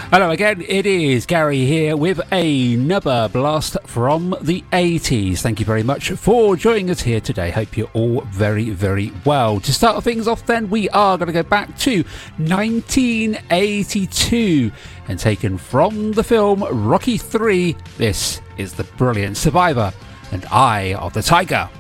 Hello again, it is Gary here with another blast from the 80s. Thank you very much for joining us here today. Hope you're all very, very well. To start things off then, we are going to go back to 1982 and taken from the film Rocky III, this is The Brilliant Survivor and Eye of the Tiger.